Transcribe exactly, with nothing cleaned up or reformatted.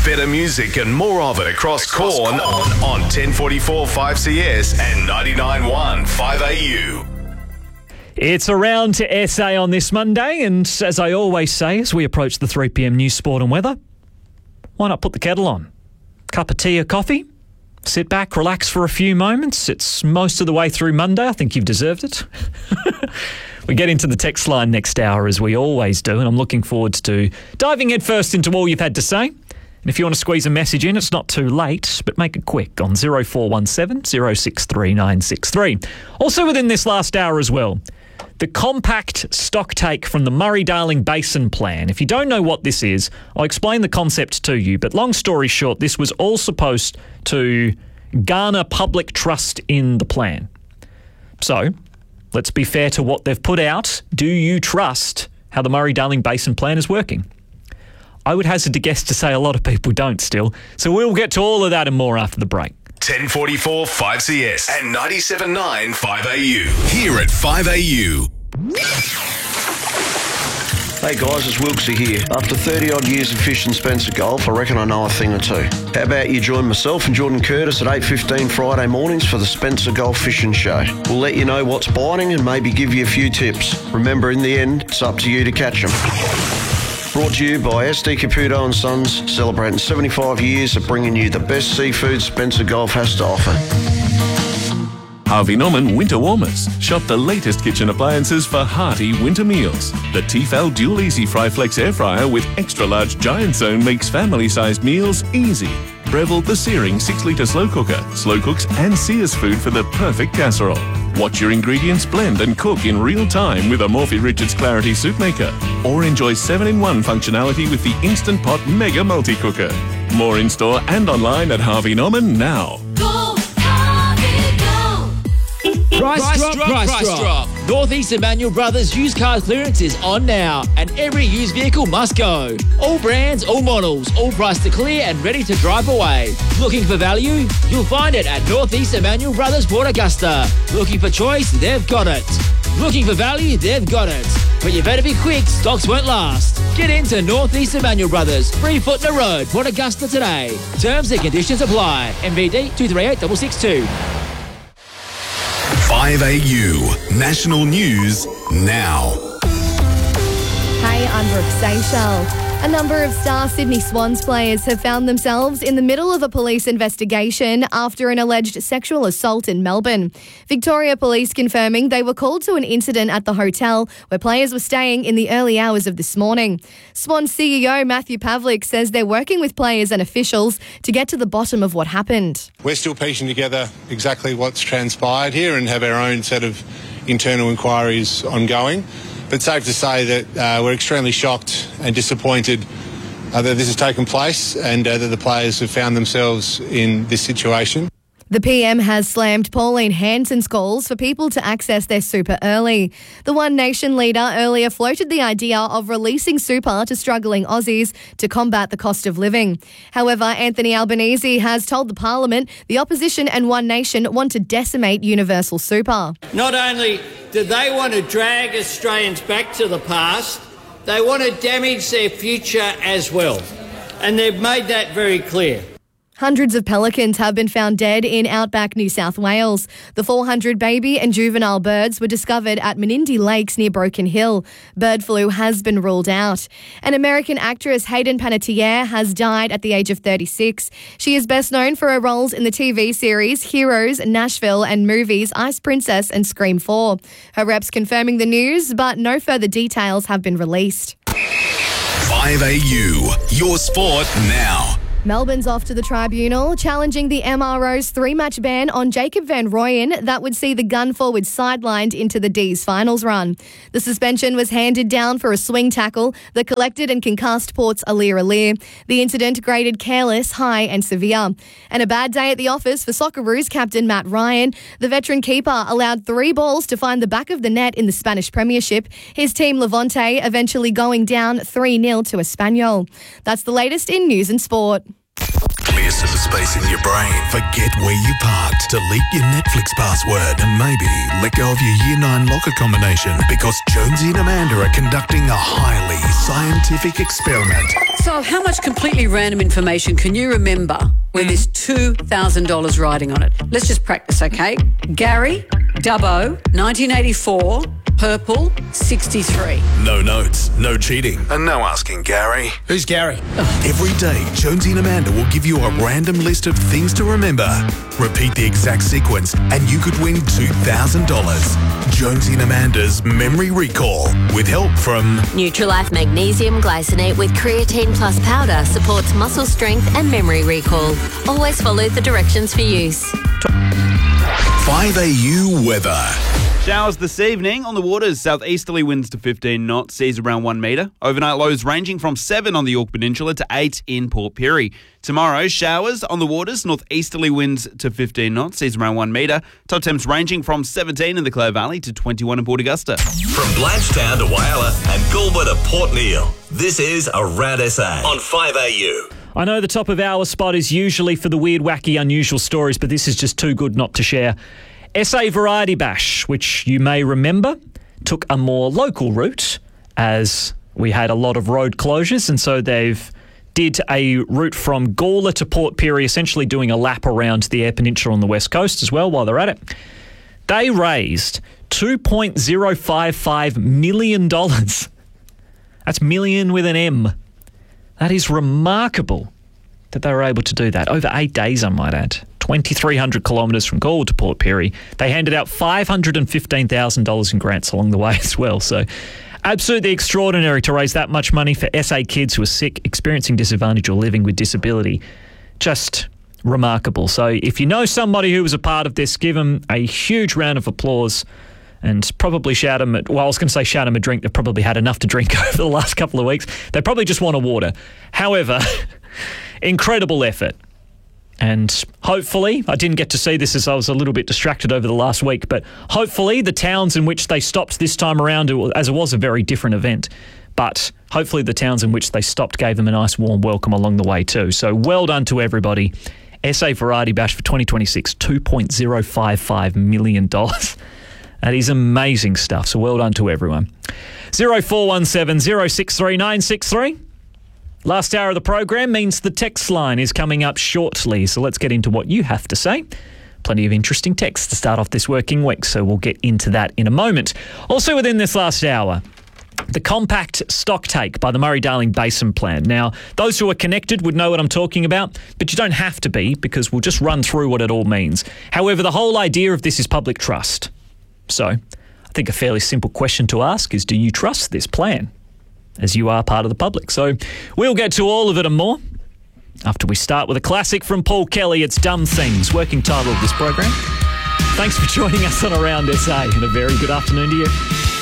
better music and more of it across Corn on ten forty-four five C S and ninety-nine point one five A U. It's around to S A on this Monday, and as I always say, as we approach the three p m news, sport and weather, why not put the kettle on? Cup of tea or coffee? Sit back, relax for a few moments. It's most of the way through Monday. I think you've deserved it. We get into the text line next hour, as we always do, and I'm looking forward to diving head first into all you've had to say. And if you want to squeeze a message in, it's not too late, but make it quick on zero four one seven, zero six three nine six three. Also within this last hour as well, the compact stock take from the Murray-Darling Basin Plan. If you don't know what this is, I'll explain the concept to you. But long story short, this was all supposed to garner public trust in the plan. So, let's be fair to what they've put out. Do you trust how the Murray-Darling Basin Plan is working? I would hazard to guess to say a lot of people don't still. So we'll get to all of that and more after the break. ten forty-four five C S and ninety-seven point nine five A U. Here at five A U. Hey guys, it's Wilksy here. After thirty odd years of fishing Spencer Golf, I reckon I know a thing or two. How about you join myself and Jordan Curtis at eight fifteen Friday mornings for the Spencer Golf Fishing Show. We'll let you know what's biting and maybe give you a few tips. Remember, in the end, it's up to you to catch them. Brought to you by S D Caputo and Sons, celebrating seventy-five years of bringing you the best seafood Spencer Golf has to offer. Harvey Norman Winter Warmers. Shop the latest kitchen appliances for hearty winter meals. The Tefal Dual Easy Fry Flex Air Fryer with extra large giant zone makes family-sized meals easy. Breville The Searing six litre slow cooker. Slow cooks and sears food for the perfect casserole. Watch your ingredients blend and cook in real time with a Morphy Richards Clarity Soup Maker. Or enjoy seven in one functionality with the Instant Pot Mega Multi-Cooker. More in-store and online at Harvey Norman now. Go, Harvey, go! Price, price drop, drop, price, price drop. drop. Northeast Emmanuel Brothers used car clearance is on now, and every used vehicle must go. All brands, all models, all priced to clear and ready to drive away. Looking for value? You'll find it at Northeast Emmanuel Brothers Port Augusta. Looking for choice? They've got it. Looking for value? They've got it. But you better be quick, stocks won't last. Get into Northeast Emmanuel Brothers, Free Foot in the Road, Port Augusta today. Terms and conditions apply. M V D two three eight six six two. five A U. National News now. Hey, I'm Brooke Seychelles. A number of star Sydney Swans players have found themselves in the middle of a police investigation after an alleged sexual assault in Melbourne. Victoria Police confirming they were called to an incident at the hotel where players were staying in the early hours of this morning. Swans C E O Matthew Pavlik says they're working with players and officials to get to the bottom of what happened. We're still piecing together exactly what's transpired here and have our own set of internal inquiries ongoing. But safe to say that uh, we're extremely shocked and disappointed uh, that this has taken place and uh, that the players have found themselves in this situation. The P M has slammed Pauline Hanson's calls for people to access their super early. The One Nation leader earlier floated the idea of releasing super to struggling Aussies to combat the cost of living. However, Anthony Albanese has told the Parliament the opposition and One Nation want to decimate universal super. Not only do they want to drag Australians back to the past, they want to damage their future as well. And they've made that very clear. Hundreds of pelicans have been found dead in outback New South Wales. The four hundred baby and juvenile birds were discovered at Menindee Lakes near Broken Hill. Bird flu has been ruled out. And American actress Hayden Panettiere has died at the age of thirty-six. She is best known for her roles in the T V series Heroes, Nashville and movies Ice Princess and Scream four. Her reps confirming the news, but no further details have been released. five A U. Your sport now. Melbourne's off to the tribunal, challenging the M R O's three-match ban on Jacob van Rooyen that would see the gun forward sidelined into the D's finals run. The suspension was handed down for a swing tackle that collected and concussed Port's Alir Alir. The incident graded careless, high and severe. And a bad day at the office for Socceroos captain Matt Ryan. The veteran keeper allowed three balls to find the back of the net in the Spanish Premiership. His team Levante eventually going down three nil to Espanyol. That's the latest in news and sport. Clear oblivious to the space in your brain. Forget where you parked. Delete your Netflix password and maybe let go of your year nine locker combination because Jonesy and Amanda are conducting a highly scientific experiment. So how much completely random information can you remember when there's two thousand dollars riding on it? Let's just practice, okay? Gary, Dubbo, nineteen eighty-four, purple, sixty-three. No notes, no cheating, and no asking Gary. Who's Gary? Every day, Jonesy and Amanda will give you a random list of things to remember. Repeat the exact sequence, and you could win two thousand dollars. Jonesy and Amanda's Memory Recall, with help from Nutrilife Magnesium Glycinate with Creatine Plus Powder supports muscle strength and memory recall. Always follow the directions for use. five A U weather. Showers this evening on the waters. Southeasterly winds to fifteen knots, seas around one metre. Overnight lows ranging from seven on the Yorke Peninsula to eight in Port Pirie. Tomorrow, showers on the waters, northeasterly winds to fifteen knots, seas around one metre. Top temps ranging from seventeen in the Clare Valley to twenty-one in Port Augusta. From Blanchetown to Whyalla and Goulburn to Port Neale, this is Around S A on five A U. I know the top of our spot is usually for the weird, wacky, unusual stories, but this is just too good not to share. S A Variety Bash, which you may remember, took a more local route as we had a lot of road closures, and so they've did a route from Gawler to Port Pirie, essentially doing a lap around the Eyre Peninsula on the west coast as well while they're at it. They raised two point zero five five million dollars. That's million with an M. That is remarkable that they were able to do that. Over eight days, I might add. twenty-three hundred kilometres from Gawler to Port Pirie. They handed out five hundred fifteen thousand dollars in grants along the way as well. So absolutely extraordinary to raise that much money for S A kids who are sick, experiencing disadvantage or living with disability. Just remarkable. So if you know somebody who was a part of this, give them a huge round of applause and probably shout them, at, well, I was going to say shout them a drink. They've probably had enough to drink over the last couple of weeks. They probably just want a water. However, incredible effort. And hopefully, I didn't get to see this as I was a little bit distracted over the last week, but hopefully the towns in which they stopped this time around, as it was a very different event, but hopefully the towns in which they stopped gave them a nice warm welcome along the way too. So well done to everybody. S A Variety Bash for twenty twenty-six, two point zero five five million dollars. That is amazing stuff, so well done to everyone. zero four one seven, zero six three nine six three. Last hour of the program means the text line is coming up shortly, so let's get into what you have to say. Plenty of interesting texts to start off this working week, so we'll get into that in a moment. Also within this last hour, the compact stock take by the Murray-Darling Basin Plan. Now, those who are connected would know what I'm talking about, but you don't have to be because we'll just run through what it all means. However, the whole idea of this is public trust. So I think a fairly simple question to ask is, do you trust this plan? As you are part of the public. So we'll get to all of it and more after we start with a classic from Paul Kelly. It's Dumb Things, working title of this program. Thanks for joining us on Around S A and a very good afternoon to you.